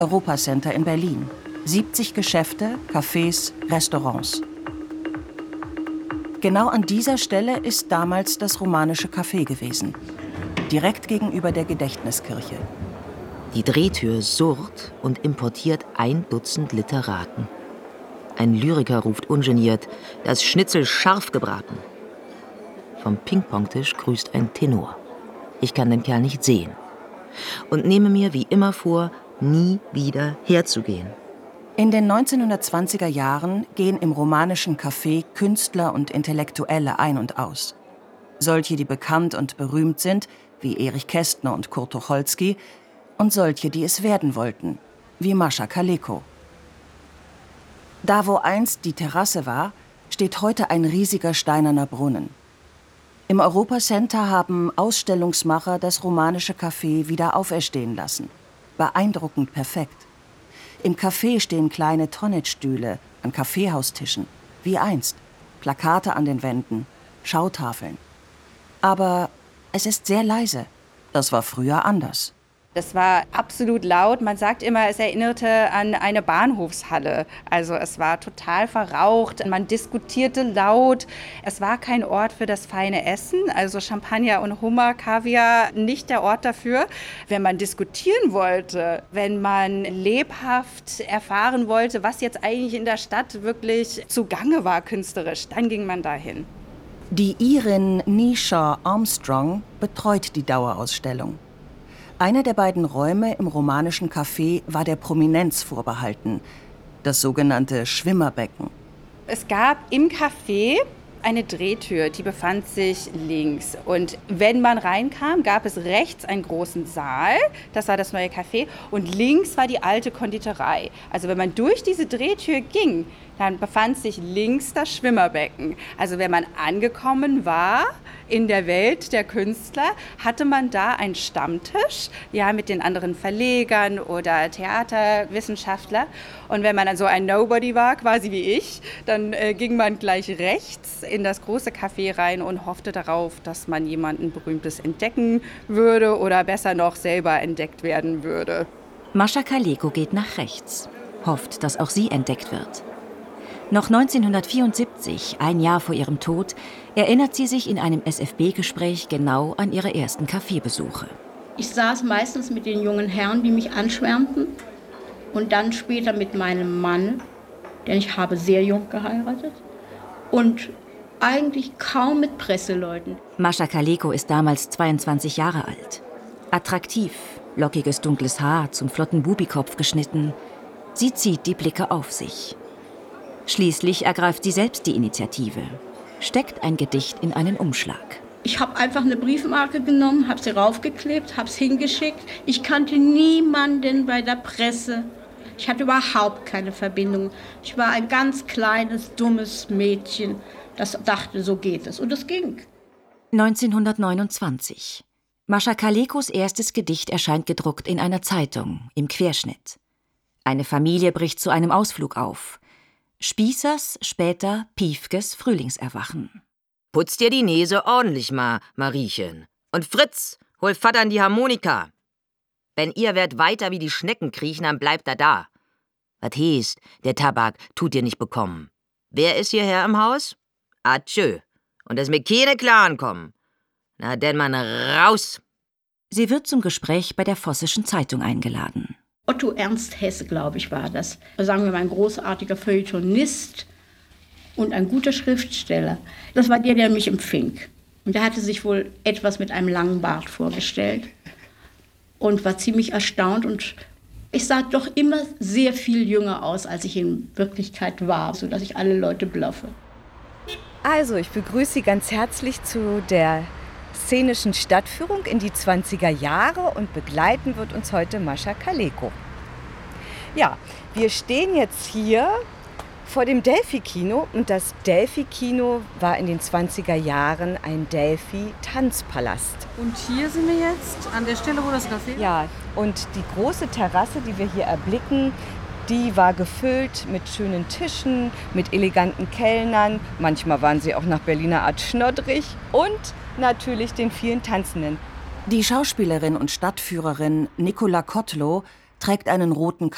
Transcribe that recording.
Europacenter in Berlin. 70 Geschäfte, Cafés, Restaurants. Genau an dieser Stelle ist damals das romanische Café gewesen. Direkt gegenüber der Gedächtniskirche. Die Drehtür surrt und importiert 1 Dutzend Literaten. Ein Lyriker ruft ungeniert, das Schnitzel scharf gebraten. Vom Ping-Pong-Tisch grüßt ein Tenor. Ich kann den Kerl nicht sehen. Und nehme mir wie immer vor, nie wieder herzugehen. In den 1920er Jahren gehen im romanischen Café Künstler und Intellektuelle ein und aus. Solche, die bekannt und berühmt sind, wie Erich Kästner und Kurt Tucholsky, und solche, die es werden wollten, wie Mascha Kaleko. Da, wo einst die Terrasse war, steht heute ein riesiger steinerner Brunnen. Im Europacenter haben Ausstellungsmacher das romanische Café wieder auferstehen lassen. Beeindruckend perfekt. Im Café stehen kleine Tonnetstühle an Kaffeehaustischen, wie einst. Plakate an den Wänden, Schautafeln. Aber es ist sehr leise. Das war früher anders. Das war absolut laut. Man sagt immer, es erinnerte an eine Bahnhofshalle. Also es war total verraucht. Man diskutierte laut. Es war kein Ort für das feine Essen. Also Champagner und Hummer, Kaviar, nicht der Ort dafür. Wenn man diskutieren wollte, wenn man lebhaft erfahren wollte, was jetzt eigentlich in der Stadt wirklich zugange war künstlerisch, dann ging man dahin. Die Irin Nisha Armstrong betreut die Dauerausstellung. Einer der beiden Räume im romanischen Café war der Prominenz vorbehalten, das sogenannte Schwimmerbecken. Es gab im Café eine Drehtür, die befand sich links. Und wenn man reinkam, gab es rechts einen großen Saal, das war das neue Café, und links war die alte Konditorei. Also wenn man durch diese Drehtür ging, dann befand sich links das Schwimmerbecken. Also wenn man angekommen war in der Welt der Künstler, hatte man da einen Stammtisch, ja, mit den anderen Verlegern oder Theaterwissenschaftler. Und wenn man dann so ein Nobody war, quasi wie ich, dann ging man gleich rechts in das große Café rein und hoffte darauf, dass man jemanden Berühmtes entdecken würde oder besser noch selber entdeckt werden würde. Mascha Kaleko geht nach rechts, hofft, dass auch sie entdeckt wird. Noch 1974, ein Jahr vor ihrem Tod, erinnert sie sich in einem SFB-Gespräch genau an ihre ersten Kaffeebesuche. Ich saß meistens mit den jungen Herren, die mich anschwärmten, und dann später mit meinem Mann, denn ich habe sehr jung geheiratet, und eigentlich kaum mit Presseleuten. Mascha Kaleko ist damals 22 Jahre alt. Attraktiv, lockiges dunkles Haar, zum flotten Bubikopf geschnitten. Sie zieht die Blicke auf sich. Schließlich ergreift sie selbst die Initiative, steckt ein Gedicht in einen Umschlag. Ich habe einfach eine Briefmarke genommen, habe sie raufgeklebt, habe es hingeschickt. Ich kannte niemanden bei der Presse. Ich hatte überhaupt keine Verbindung. Ich war ein ganz kleines, dummes Mädchen, das dachte, so geht es. Und es ging. 1929. Mascha Kalekos erstes Gedicht erscheint gedruckt in einer Zeitung, im Querschnitt. Eine Familie bricht zu einem Ausflug auf. Spießers, später Piefkes Frühlingserwachen. Putz dir die Nase ordentlich mal, Mariechen. Und Fritz, hol Vatern die Harmonika. Wenn ihr werdet weiter wie die Schnecken kriechen, dann bleibt er da. Was heißt, der Tabak tut dir nicht bekommen. Wer ist hierher im Haus? Adieu. Und es mir keine Klaren kommen. Na denn man raus. Sie wird zum Gespräch bei der Vossischen Zeitung eingeladen. Otto Ernst Hesse, glaube ich, war das. Sagen wir mal, ein großartiger Feuilletonist und ein guter Schriftsteller. Das war der mich empfing. Und der hatte sich wohl etwas mit einem langen Bart vorgestellt und war ziemlich erstaunt. Und ich sah doch immer sehr viel jünger aus, als ich in Wirklichkeit war, sodass ich alle Leute bluffe. Also, ich begrüße Sie ganz herzlich zu der szenischen Stadtführung in die 20er Jahre und begleiten wird uns heute Mascha Kaleko. Ja, wir stehen jetzt hier vor dem Delphi-Kino und das Delphi-Kino war in den 20er Jahren ein Delphi-Tanzpalast. Und hier sind wir jetzt an der Stelle, wo das Café ist? Ja, und die große Terrasse, die wir hier erblicken, die war gefüllt mit schönen Tischen, mit eleganten Kellnern. Manchmal waren sie auch nach Berliner Art schnoddrig und natürlich den vielen Tanzenden. Die Schauspielerin und Stadtführerin Nicola Kotlow trägt einen roten